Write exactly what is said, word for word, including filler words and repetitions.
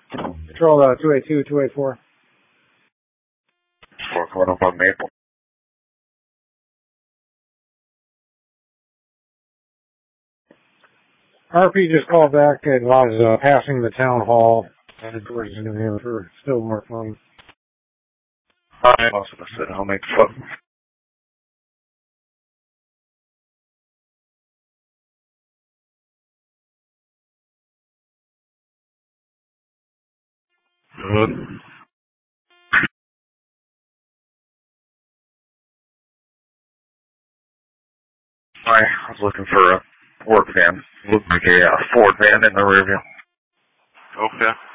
Control uh, two eight two, two eight four. four coming up on Maple. R P just called back and was uh, passing the town hall headed towards New Haven for Stillmore phone. I also said I'll make fun. Good. Hi, I was looking for a work van. Looked like a uh, Ford van in the rear view. Okay.